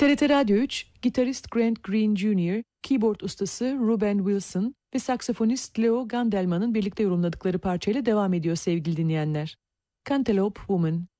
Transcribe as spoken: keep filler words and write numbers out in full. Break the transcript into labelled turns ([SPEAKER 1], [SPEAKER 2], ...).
[SPEAKER 1] T R T Radyo üç, gitarist Grant Green Junior, keyboard ustası Ruben Wilson ve saksafonist Leo Gandelman'ın birlikte yorumladıkları parçayla devam ediyor sevgili dinleyenler. Cantaloupe Woman.